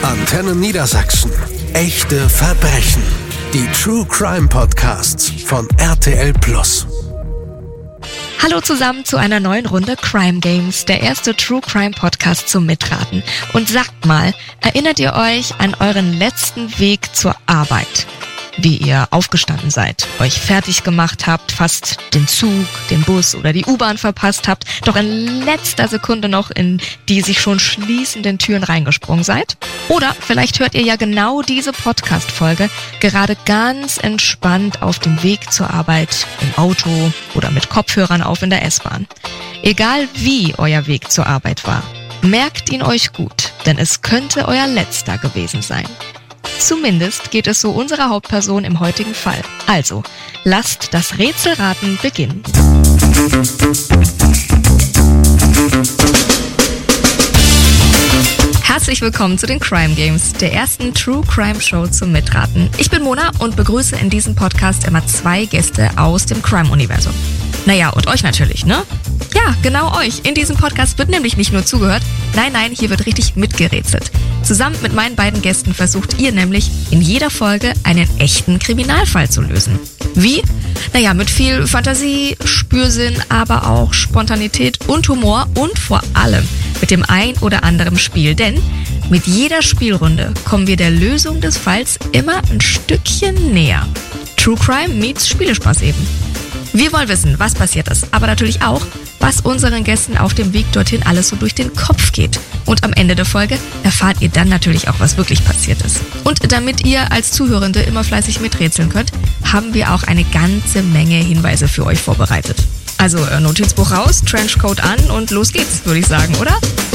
Antenne Niedersachsen. Echte Verbrechen. Die True Crime Podcasts von RTL+. Hallo zusammen zu einer neuen Runde Crime Games, der erste True Crime Podcast zum Mitraten. Und sagt mal, erinnert ihr euch an euren letzten Weg zur Arbeit? Wie ihr aufgestanden seid, euch fertig gemacht habt, fast den Zug, den Bus oder die U-Bahn verpasst habt, doch in letzter Sekunde noch in die sich schon schließenden Türen reingesprungen seid? Oder vielleicht hört ihr ja genau diese Podcast-Folge gerade ganz entspannt auf dem Weg zur Arbeit, im Auto oder mit Kopfhörern auf in der S-Bahn. Egal wie euer Weg zur Arbeit war, merkt ihn euch gut, denn es könnte euer letzter gewesen sein. Zumindest geht es so unserer Hauptperson im heutigen Fall. Also, lasst das Rätselraten beginnen. Herzlich willkommen zu den Crime Games, der ersten True Crime Show zum Mitraten. Ich bin Mona und begrüße in diesem Podcast immer 2 Gäste aus dem Crime-Universum. Naja, und euch natürlich, ne? Ja, genau euch. In diesem Podcast wird nämlich nicht nur zugehört, nein, hier wird richtig mitgerätselt. Zusammen mit meinen beiden Gästen versucht ihr nämlich in jeder Folge einen echten Kriminalfall zu lösen. Wie? Naja, mit viel Fantasie, Spürsinn, aber auch Spontanität und Humor und vor allem mit dem ein oder anderen Spiel. Denn mit jeder Spielrunde kommen wir der Lösung des Falls immer ein Stückchen näher. True Crime meets Spielespaß eben. Wir wollen wissen, was passiert ist, aber natürlich auch, was unseren Gästen auf dem Weg dorthin alles so durch den Kopf geht. Und am Ende der Folge erfahrt ihr dann natürlich auch, was wirklich passiert ist. Und damit ihr als Zuhörende immer fleißig miträtseln könnt, haben wir auch eine ganze Menge Hinweise für euch vorbereitet. Also Notizbuch raus, Trenchcoat an und los geht's, würde ich sagen, oder?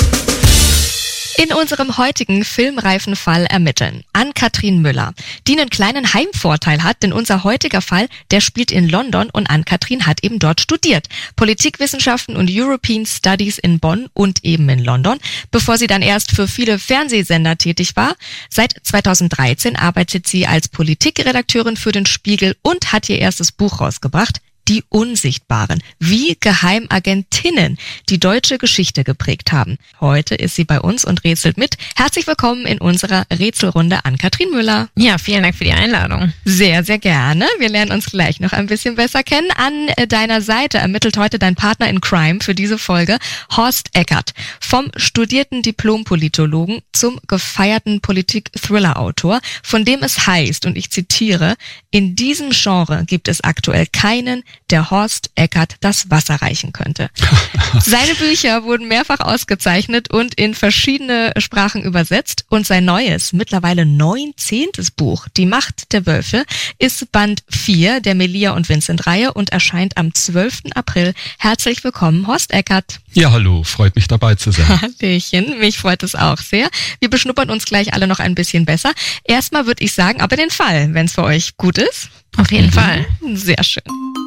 In unserem heutigen filmreifen Fall ermitteln Ann-Kathrin Müller, die einen kleinen Heimvorteil hat, denn unser heutiger Fall, der spielt in London und Ann-Kathrin hat eben dort studiert. Politikwissenschaften und European Studies in Bonn und eben in London, bevor sie dann erst für viele Fernsehsender tätig war. Seit 2013 arbeitet sie als Politikredakteurin für den Spiegel und hat ihr erstes Buch rausgebracht. Die Unsichtbaren, wie Geheimagentinnen die deutsche Geschichte geprägt haben. Heute ist sie bei uns und rätselt mit. Herzlich willkommen in unserer Rätselrunde Ann-Kathrin Müller. Ja, vielen Dank für die Einladung. Sehr, sehr gerne. Wir lernen uns gleich noch ein bisschen besser kennen. An deiner Seite ermittelt heute dein Partner in Crime für diese Folge, Horst Eckert. Vom studierten Diplom-Politologen zum gefeierten Politik-Thriller-Autor, von dem es heißt, und ich zitiere, in diesem Genre gibt es aktuell keinen, der Horst Eckert das Wasser reichen könnte. Seine Bücher wurden mehrfach ausgezeichnet und in verschiedene Sprachen übersetzt und sein neues, mittlerweile 19. Buch, Die Macht der Wölfe, ist Band 4 der Melia und Vincent-Reihe und erscheint am 12. April. Herzlich willkommen, Horst Eckert. Ja, hallo, freut mich dabei zu sein. Hallöchen, mich freut es auch sehr. Wir beschnuppern uns gleich alle noch ein bisschen besser. Erstmal würde ich sagen, aber den Fall, wenn es für euch gut ist. Auf jeden Fall. Sehr schön.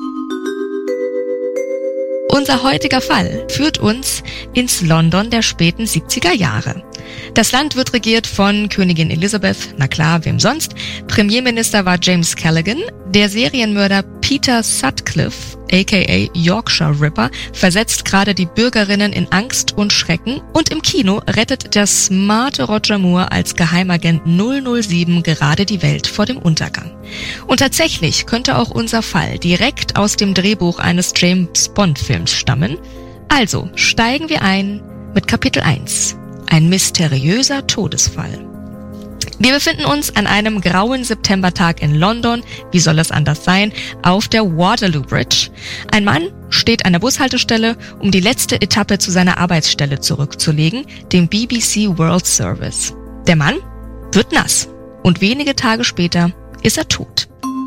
Unser heutiger Fall führt uns ins London der späten 70er Jahre. Das Land wird regiert von Königin Elizabeth, na klar, wem sonst. Premierminister war James Callaghan. Der Serienmörder Peter Sutcliffe, aka Yorkshire Ripper, versetzt gerade die Bürgerinnen in Angst und Schrecken. Und im Kino rettet der smarte Roger Moore als Geheimagent 007 gerade die Welt vor dem Untergang. Und tatsächlich könnte auch unser Fall direkt aus dem Drehbuch eines James Bond-Films stammen. Also steigen wir ein mit Kapitel 1. Ein mysteriöser Todesfall. Wir befinden uns an einem grauen Septembertag in London, wie soll es anders sein, auf der Waterloo Bridge. Ein Mann steht an der Bushaltestelle, um die letzte Etappe zu seiner Arbeitsstelle zurückzulegen, dem BBC World Service. Der Mann wird nass und wenige Tage später ist er tot.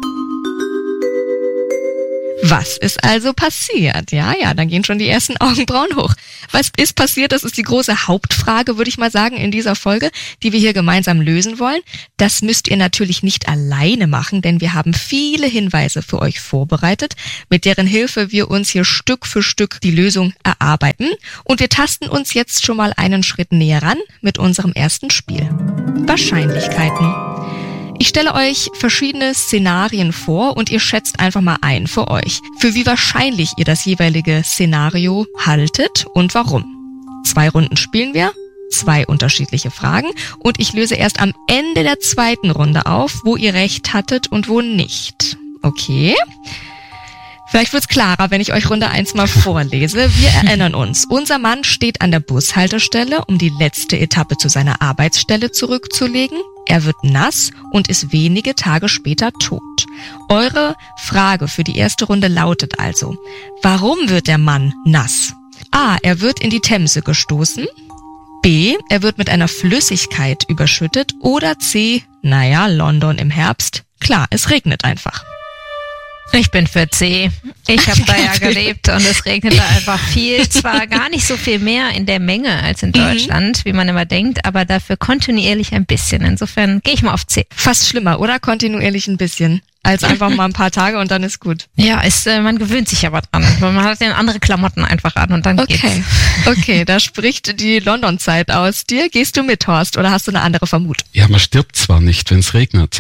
Was ist also passiert? Ja, dann gehen schon die ersten Augenbrauen hoch. Was ist passiert? Das ist die große Hauptfrage, würde ich mal sagen, in dieser Folge, die wir hier gemeinsam lösen wollen. Das müsst ihr natürlich nicht alleine machen, denn wir haben viele Hinweise für euch vorbereitet, mit deren Hilfe wir uns hier Stück für Stück die Lösung erarbeiten. Und wir tasten uns jetzt schon mal einen Schritt näher ran mit unserem ersten Spiel. Wahrscheinlichkeiten. Ich stelle euch verschiedene Szenarien vor und ihr schätzt einfach mal ein für euch, für wie wahrscheinlich ihr das jeweilige Szenario haltet und warum. 2 Runden spielen wir. 2 unterschiedliche Fragen und ich löse erst am Ende der zweiten Runde auf, wo ihr recht hattet und wo nicht. Okay? Vielleicht wird's klarer, wenn ich euch Runde 1 mal vorlese. Wir erinnern uns, unser Mann steht an der Bushaltestelle, um die letzte Etappe zu seiner Arbeitsstelle zurückzulegen. Er wird nass und ist wenige Tage später tot. Eure Frage für die erste Runde lautet also, warum wird der Mann nass? A. Er wird in die Themse gestoßen. B. Er wird mit einer Flüssigkeit überschüttet. Oder C. London im Herbst. Klar, es regnet einfach. Ich bin für C. Ich habe da ja gelebt und es regnete einfach viel. Zwar gar nicht so viel mehr in der Menge als in Deutschland, wie man immer denkt, aber dafür kontinuierlich ein bisschen. Insofern gehe ich mal auf C. Fast schlimmer, oder? Kontinuierlich ein bisschen. Als einfach mal ein paar Tage und dann ist gut. Ja, man gewöhnt sich aber dran. Man hat dann andere Klamotten einfach an und dann geht's. Okay, da spricht die London-Zeit aus dir. Gehst du mit, Horst, oder hast du eine andere Vermutung? Ja, man stirbt zwar nicht, wenn es regnet.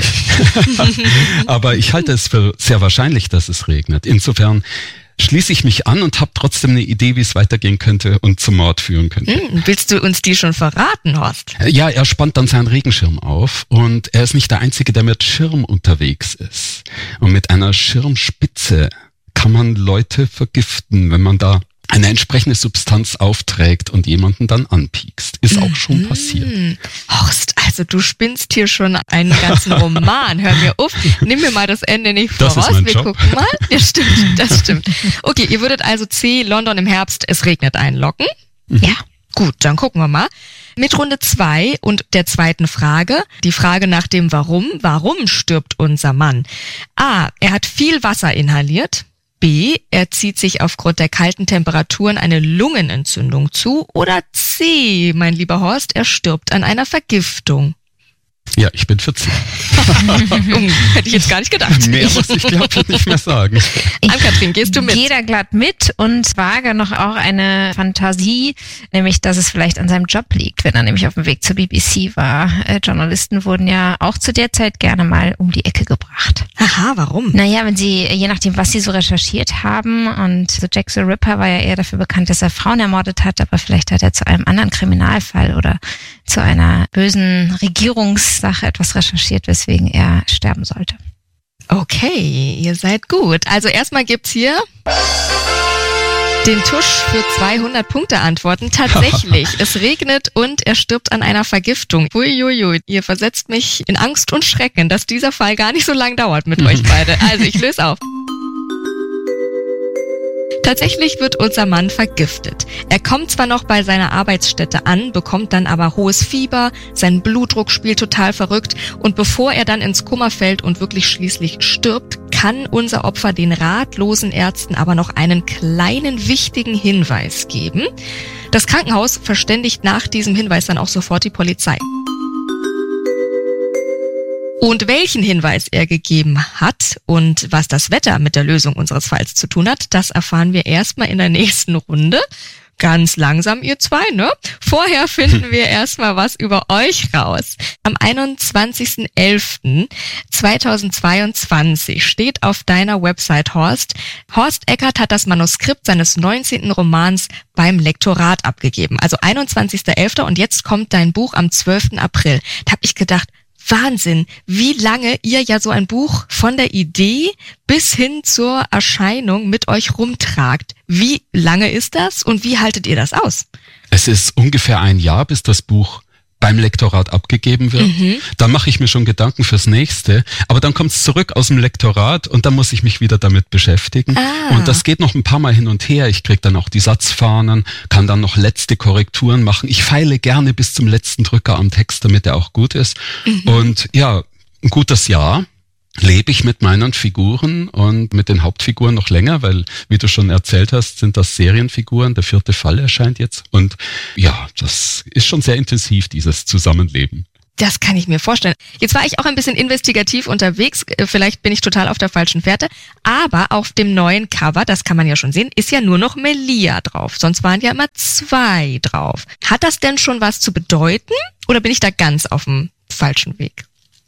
Aber ich halte es für sehr wahrscheinlich, dass es regnet. Insofern schließe ich mich an und habe trotzdem eine Idee, wie es weitergehen könnte und zum Mord führen könnte. Willst du uns die schon verraten, Horst? Ja, er spannt dann seinen Regenschirm auf und er ist nicht der Einzige, der mit Schirm unterwegs ist. Und mit einer Schirmspitze kann man Leute vergiften, wenn man da eine entsprechende Substanz aufträgt und jemanden dann anpiekst. Ist auch schon passiert. Horst, also du spinnst hier schon einen ganzen Roman. Hör mir auf, nimm mir mal das Ende nicht voraus. Das ist mein Wir Job. gucken mal. Ja, stimmt, das stimmt. Okay, ihr würdet also C, London im Herbst, es regnet einloggen. Ja. Gut, dann gucken wir mal. Mit Runde 2 und der zweiten Frage, die Frage nach dem Warum. Warum stirbt unser Mann? A, er hat viel Wasser inhaliert. B, er zieht sich aufgrund der kalten Temperaturen eine Lungenentzündung zu. Oder C, mein lieber Horst, er stirbt an einer Vergiftung. Ja, ich bin 14. Hätte ich jetzt gar nicht gedacht. Mehr muss ich, glaube ich, nicht mehr sagen. Ann-Kathrin, gehst du mit? Gehe da glatt mit und wage noch auch eine Fantasie, nämlich, dass es vielleicht an seinem Job liegt, wenn er nämlich auf dem Weg zur BBC war. Journalisten wurden ja auch zu der Zeit gerne mal um die Ecke gebracht. Aha, warum? Naja, wenn sie, je nachdem, was sie so recherchiert haben, und so Jack the Ripper war ja eher dafür bekannt, dass er Frauen ermordet hat, aber vielleicht hat er zu einem anderen Kriminalfall oder zu einer bösen Regierungssache etwas recherchiert, weswegen er sterben sollte. Okay, ihr seid gut. Also erstmal gibt's hier den Tusch für 200 Punkte Antworten. Tatsächlich, es regnet und er stirbt an einer Vergiftung. Uiuiui, ihr versetzt mich in Angst und Schrecken, dass dieser Fall gar nicht so lang dauert mit euch beide. Also ich löse auf. Tatsächlich wird unser Mann vergiftet. Er kommt zwar noch bei seiner Arbeitsstätte an, bekommt dann aber hohes Fieber, sein Blutdruck spielt total verrückt und bevor er dann ins Koma fällt und wirklich schließlich stirbt, kann unser Opfer den ratlosen Ärzten aber noch einen kleinen wichtigen Hinweis geben. Das Krankenhaus verständigt nach diesem Hinweis dann auch sofort die Polizei. Und welchen Hinweis er gegeben hat und was das Wetter mit der Lösung unseres Falls zu tun hat, das erfahren wir erstmal in der nächsten Runde. Ganz langsam, ihr zwei, ne? Vorher finden wir erstmal was über euch raus. Am 21.11.2022 steht auf deiner Website, Horst Eckert hat das Manuskript seines 19. Romans beim Lektorat abgegeben. Also 21.11. und jetzt kommt dein Buch am 12. April. Da habe ich gedacht, Wahnsinn, wie lange ihr ja so ein Buch von der Idee bis hin zur Erscheinung mit euch rumtragt. Wie lange ist das und wie haltet ihr das aus? Es ist ungefähr ein Jahr, bis das Buch beim Lektorat abgegeben wird. Dann mache ich mir schon Gedanken fürs nächste, aber dann kommt es zurück aus dem Lektorat und dann muss ich mich wieder damit beschäftigen. Und das geht noch ein paar Mal hin und her. Ich kriege dann auch die Satzfahnen, kann dann noch letzte Korrekturen machen. Ich feile gerne bis zum letzten Drücker am Text, damit er auch gut ist. Und ja, ein gutes Jahr lebe ich mit meinen Figuren und mit den Hauptfiguren noch länger, weil, wie du schon erzählt hast, sind das Serienfiguren. Der 4. Fall erscheint jetzt. Und ja, das ist schon sehr intensiv, dieses Zusammenleben. Das kann ich mir vorstellen. Jetzt war ich auch ein bisschen investigativ unterwegs. Vielleicht bin ich total auf der falschen Fährte. Aber auf dem neuen Cover, das kann man ja schon sehen, ist ja nur noch Melia drauf. Sonst waren ja immer 2 drauf. Hat das denn schon was zu bedeuten? Oder bin ich da ganz auf dem falschen Weg?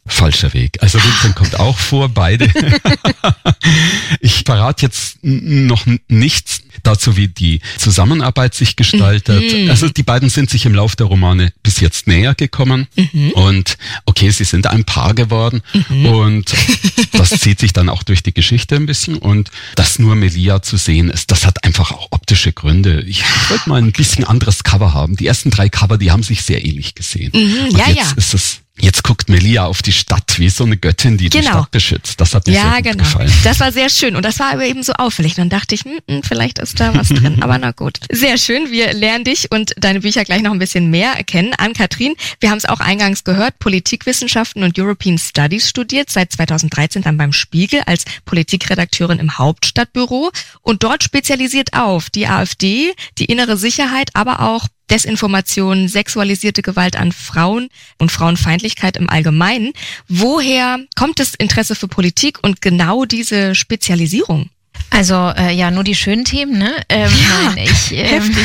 Falscher Weg. Also Vincent kommt auch vor, beide. Ich verrate jetzt noch nichts dazu, wie die Zusammenarbeit sich gestaltet. Also die beiden sind sich im Lauf der Romane bis jetzt näher gekommen. Und okay, sie sind ein Paar geworden. Und das zieht sich dann auch durch die Geschichte ein bisschen. Und dass nur Melia zu sehen ist, das hat einfach auch optische Gründe. Ich wollte mal ein bisschen anderes Cover haben. Die ersten 3 Cover, die haben sich sehr ähnlich gesehen. Und jetzt ist es... Jetzt guckt Melia auf die Stadt wie so eine Göttin, die die Stadt beschützt. Das hat mir sehr gut gefallen. Das war sehr schön und das war aber eben so auffällig. Und dann dachte ich, vielleicht ist da was drin, aber na gut. Sehr schön, wir lernen dich und deine Bücher gleich noch ein bisschen mehr kennen. Ann-Kathrin, wir haben es auch eingangs gehört, Politikwissenschaften und European Studies studiert, seit 2013 dann beim Spiegel als Politikredakteurin im Hauptstadtbüro und dort spezialisiert auf die AfD, die innere Sicherheit, aber auch Desinformation, sexualisierte Gewalt an Frauen und Frauenfeindlichkeit im Allgemeinen. Woher kommt das Interesse für Politik und genau diese Spezialisierung? Also nur die schönen Themen, ne? Nein, ich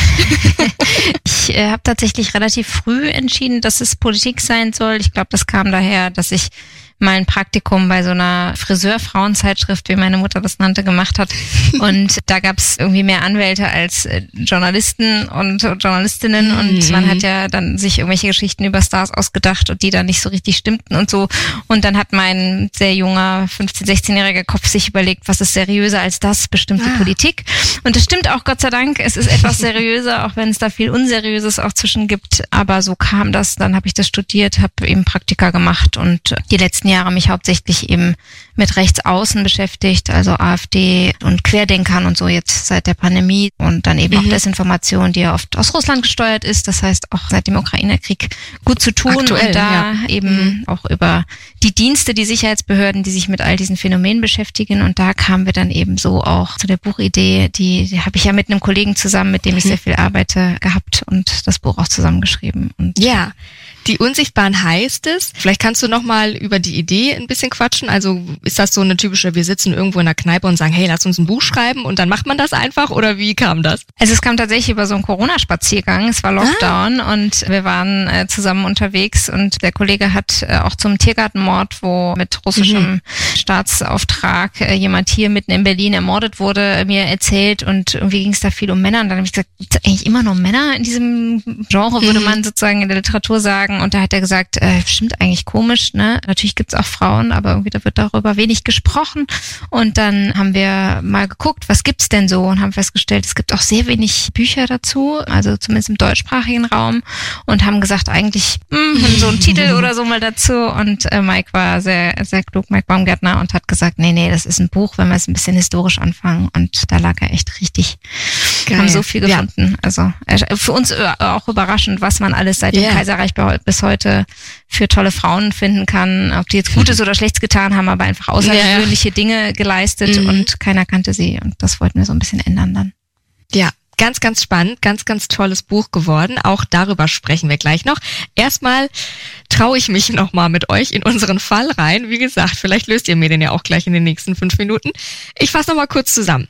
habe tatsächlich relativ früh entschieden, dass es Politik sein soll. Ich glaube, das kam daher, dass ich mal ein Praktikum bei so einer Friseur-Frauenzeitschrift, wie meine Mutter das nannte, gemacht hat. Und da gab es irgendwie mehr Anwälte als Journalisten und Journalistinnen. Und man hat ja dann sich irgendwelche Geschichten über Stars ausgedacht und die dann nicht so richtig stimmten und so. Und dann hat mein sehr junger 15-, 16-jähriger Kopf sich überlegt, was ist seriöser als das? Bestimmt die Politik. Und das stimmt auch, Gott sei Dank. Es ist etwas seriöser, auch wenn es da viel Unseriöses auch zwischen gibt. Aber so kam das. Dann habe ich das studiert, habe eben Praktika gemacht und die letzten Jahre mich hauptsächlich eben mit Rechtsaußen beschäftigt, also AfD und Querdenkern und so jetzt seit der Pandemie und dann eben auch Desinformation, die ja oft aus Russland gesteuert ist, das heißt auch seit dem Ukraine-Krieg gut zu tun aktuell, und da eben auch über die Dienste, die Sicherheitsbehörden, die sich mit all diesen Phänomenen beschäftigen und da kamen wir dann eben so auch zu der Buchidee, die habe ich ja mit einem Kollegen zusammen, mit dem ich sehr viel arbeite, gehabt und das Buch auch zusammengeschrieben. Und ja. Die Unsichtbaren heißt es. Vielleicht kannst du noch mal über die Idee ein bisschen quatschen. Also ist das so eine typische, wir sitzen irgendwo in der Kneipe und sagen, hey, lass uns ein Buch schreiben und dann macht man das einfach oder wie kam das? Also es kam tatsächlich über so einen Corona-Spaziergang. Es war Lockdown und wir waren zusammen unterwegs und der Kollege hat auch zum Tiergartenmord, wo mit russischem Staatsauftrag jemand hier mitten in Berlin ermordet wurde, mir erzählt und irgendwie ging es da viel um Männer und dann habe ich gesagt, gibt es eigentlich immer nur Männer in diesem Genre, würde man sozusagen in der Literatur sagen. Und da hat er gesagt, stimmt eigentlich komisch, ne? Natürlich gibt's auch Frauen, aber irgendwie da wird darüber wenig gesprochen. Und dann haben wir mal geguckt, was gibt's denn so? Und haben festgestellt, es gibt auch sehr wenig Bücher dazu, also zumindest im deutschsprachigen Raum. Und haben gesagt, eigentlich so ein Titel oder so mal dazu. Und Mike war sehr, sehr klug, Mike Baumgärtner, und hat gesagt, nee, das ist ein Buch, wenn wir es ein bisschen historisch anfangen. Und da lag er echt richtig. Geil. Haben so viel gefunden. Ja. Also für uns auch überraschend, was man alles seit dem Kaiserreich bis heute für tolle Frauen finden kann, ob die jetzt Gutes oder Schlechtes getan haben, aber einfach außergewöhnliche Dinge geleistet und keiner kannte sie und das wollten wir so ein bisschen ändern dann. Ja, ganz, ganz spannend, ganz, ganz tolles Buch geworden, auch darüber sprechen wir gleich noch. Erstmal traue ich mich nochmal mit euch in unseren Fall rein, wie gesagt, vielleicht löst ihr mir den ja auch gleich in den nächsten 5 Minuten. Ich fasse nochmal kurz zusammen.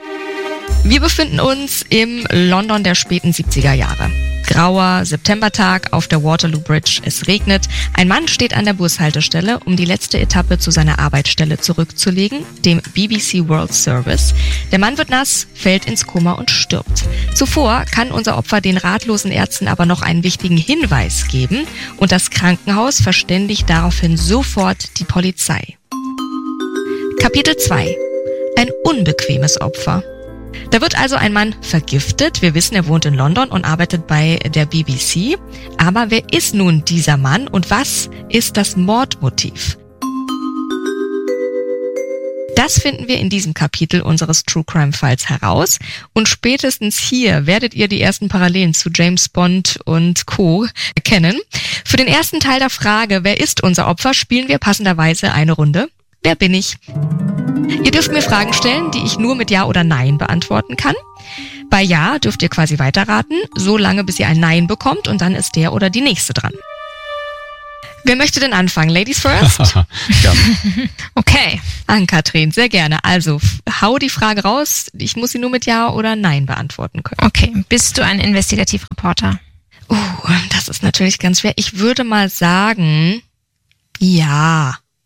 Wir befinden uns im London der späten 70er Jahre. Grauer Septembertag auf der Waterloo Bridge. Es regnet. Ein Mann steht an der Bushaltestelle, um die letzte Etappe zu seiner Arbeitsstelle zurückzulegen, dem BBC World Service. Der Mann wird nass, fällt ins Koma und stirbt. Zuvor kann unser Opfer den ratlosen Ärzten aber noch einen wichtigen Hinweis geben und das Krankenhaus verständigt daraufhin sofort die Polizei. Kapitel 2. Ein unbequemes Opfer. Da wird also ein Mann vergiftet. Wir wissen, er wohnt in London und arbeitet bei der BBC. Aber wer ist nun dieser Mann und was ist das Mordmotiv? Das finden wir in diesem Kapitel unseres True Crime Files heraus. Und spätestens hier werdet ihr die ersten Parallelen zu James Bond und Co. erkennen. Für den ersten Teil der Frage, wer ist unser Opfer, spielen wir passenderweise eine Runde. Wer bin ich? Ihr dürft mir Fragen stellen, die ich nur mit Ja oder Nein beantworten kann. Bei Ja dürft ihr quasi weiterraten, so lange bis ihr ein Nein bekommt und dann ist der oder die Nächste dran. Wer möchte denn anfangen? Ladies first? Ja. Okay. Ann-Kathrin, sehr gerne. Also, hau die Frage raus. Ich muss sie nur mit Ja oder Nein beantworten können. Okay. Bist du ein Investigativreporter? Das ist natürlich ganz schwer. Ich würde mal sagen, ja.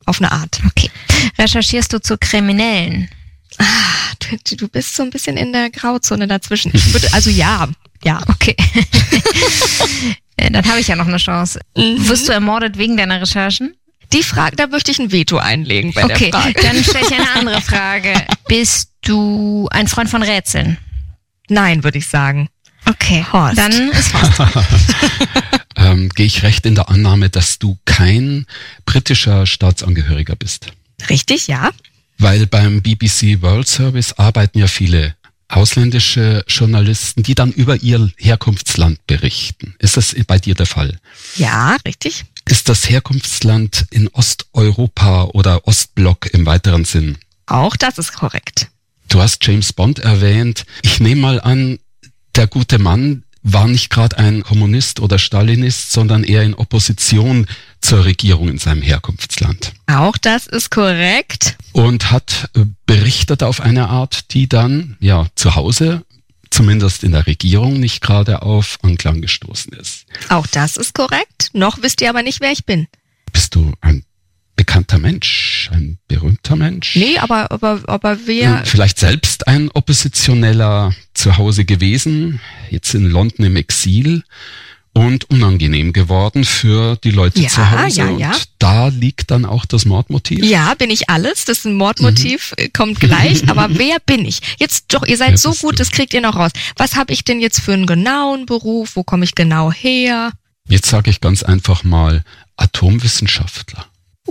auf eine Art. Okay. Recherchierst du zu Kriminellen? Du bist so ein bisschen in der Grauzone dazwischen. Also ja. Okay. Dann habe ich ja noch eine Chance. Wirst du ermordet wegen deiner Recherchen? Die Frage, da möchte ich ein Veto einlegen bei der Frage. Okay, dann stelle ich eine andere Frage. Bist du ein Freund von Rätseln? Nein, würde ich sagen. Okay, Horst. Dann ist Horst. Gehe ich recht in der Annahme, dass du kein britischer Staatsangehöriger bist? Richtig, ja. Weil beim BBC World Service arbeiten ja viele ausländische Journalisten, die dann über ihr Herkunftsland berichten. Ist das bei dir der Fall? Ja, richtig. Ist das Herkunftsland in Osteuropa oder Ostblock im weiteren Sinn? Auch das ist korrekt. Du hast James Bond erwähnt. Ich nehme mal an, der gute Mann war nicht gerade ein Kommunist oder Stalinist, sondern eher in Opposition zur Regierung in seinem Herkunftsland. Auch das ist korrekt. Und hat berichtet auf eine Art, die dann zu Hause, zumindest in der Regierung, nicht gerade auf Anklang gestoßen ist. Auch das ist korrekt. Noch wisst ihr aber nicht, wer ich bin. Bist du ein bekannter Mensch, ein berühmter Mensch? Nee, aber wer... Vielleicht selbst ein Oppositioneller zu Hause gewesen, jetzt in London im Exil und unangenehm geworden für die Leute zu Hause. Ja. Und da liegt dann auch das Mordmotiv? Ja, bin ich alles. Das ist ein Mordmotiv, kommt gleich. Aber wer bin ich? Jetzt doch, ihr seid Wer so bist gut, du? das kriegt ihr noch raus. Was habe ich denn jetzt für einen genauen Beruf? Wo komme ich genau her? Jetzt sage ich ganz einfach mal Atomwissenschaftler.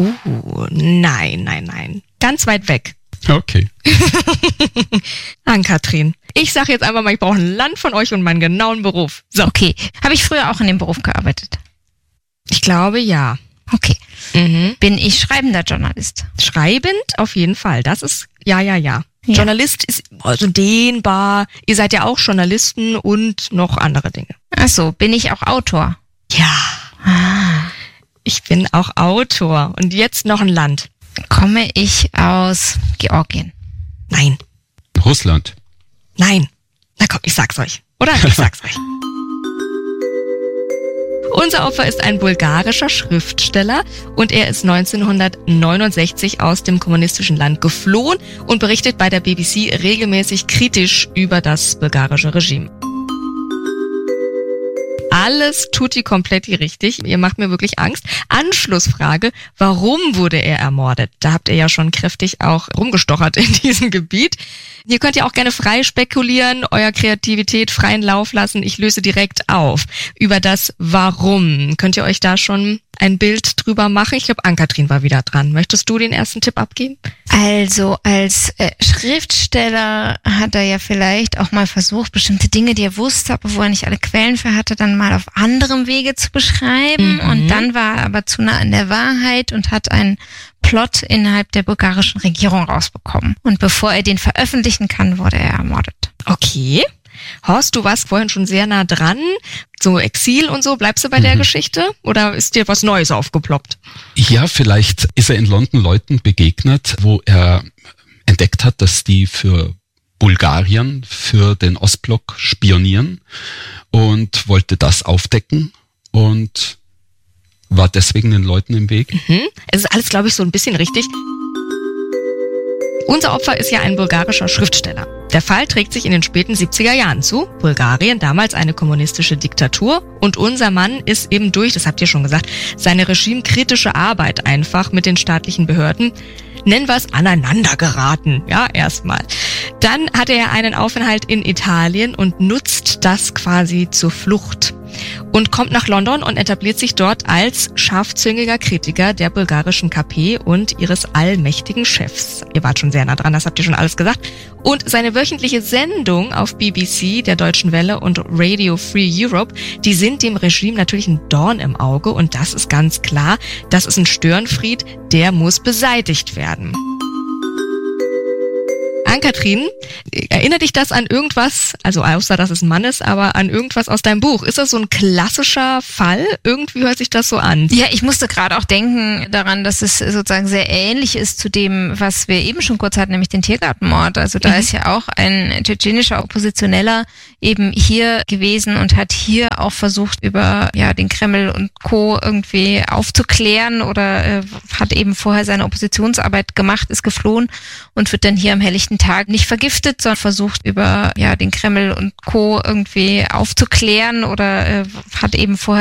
Nein. Ganz weit weg. Okay. Ann-Kathrin, ich sage jetzt einfach mal, ich brauche ein Land von euch und meinen genauen Beruf. So. Okay. Habe ich früher auch in dem Beruf gearbeitet? Ich glaube, ja. Okay. Bin ich schreibender Journalist? Schreibend auf jeden Fall. Das ist, ja. Journalist ist also dehnbar. Ihr seid ja auch Journalisten und noch andere Dinge. Ach so, bin ich auch Autor? Ja. Ich bin auch Autor. Und jetzt noch ein Land. Komme ich aus Georgien? Nein. Russland. Nein. Na komm, ich sag's euch. Oder? Ich sag's euch. Unser Opfer ist ein bulgarischer Schriftsteller und er ist 1969 aus dem kommunistischen Land geflohen und berichtet bei der BBC regelmäßig kritisch über das bulgarische Regime. Alles tutti kompletti richtig. Ihr macht mir wirklich Angst. Anschlussfrage, warum wurde er ermordet? Da habt ihr ja schon kräftig auch rumgestochert in diesem Gebiet. Hier könnt ihr auch gerne frei spekulieren, eurer Kreativität freien Lauf lassen. Ich löse direkt auf. Über das Warum. Könnt ihr euch da schon ein Bild drüber machen? Ich glaube, Ann-Kathrin war wieder dran. Möchtest du den ersten Tipp abgeben? Also als Schriftsteller hat er ja vielleicht auch mal versucht, bestimmte Dinge, die er wusste, aber wo er nicht alle Quellen für hatte, dann mal auf anderem Wege zu beschreiben. Und dann war er aber zu nah an der Wahrheit und hat einen Plot innerhalb der bulgarischen Regierung rausbekommen. Und bevor er den veröffentlichen kann, wurde er ermordet. Okay. Horst, du warst vorhin schon sehr nah dran. So Exil und so, bleibst du bei der Geschichte? Oder ist dir was Neues aufgeploppt? Ja, vielleicht ist er in London Leuten begegnet, wo er entdeckt hat, dass die für Bulgarien, für den Ostblock spionieren und wollte das aufdecken und war deswegen den Leuten im Weg. Es ist alles, glaube ich, so ein bisschen richtig. Unser Opfer ist ja ein bulgarischer Schriftsteller. Der Fall trägt sich in den späten 70er Jahren zu. Bulgarien, damals eine kommunistische Diktatur. Und unser Mann ist eben durch, das habt ihr schon gesagt, seine regimekritische Arbeit einfach mit den staatlichen Behörden, nennen wir es, aneinander geraten. Ja, erstmal. Dann hatte er einen Aufenthalt in Italien und nutzt das quasi zur Flucht. Und kommt nach London und etabliert sich dort als scharfzüngiger Kritiker der bulgarischen KP und ihres allmächtigen Chefs. Ihr wart schon sehr nah dran, das habt ihr schon alles gesagt. Und seine wöchentliche Sendung auf BBC, der Deutschen Welle und Radio Free Europe, die sind dem Regime natürlich ein Dorn im Auge und das ist ganz klar, das ist ein Störenfried, der muss beseitigt werden. Ann-Kathrin, erinnert dich das an irgendwas, also außer dass es ein Mann ist, aber an irgendwas aus deinem Buch? Ist das so ein klassischer Fall? Irgendwie hört sich das so an. Ja, ich musste gerade auch denken daran, dass es sozusagen sehr ähnlich ist zu dem, was wir eben schon kurz hatten, nämlich den Tiergartenmord. Also da ist ja auch ein tschetschenischer Oppositioneller eben hier gewesen und hat hier auch versucht, über den Kreml und Co. irgendwie aufzuklären oder hat eben vorher seine Oppositionsarbeit gemacht, ist geflohen und wird dann hier am helllichten Tag nicht vergiftet, sondern versucht, über den Kreml und Co. irgendwie aufzuklären oder hat eben vorher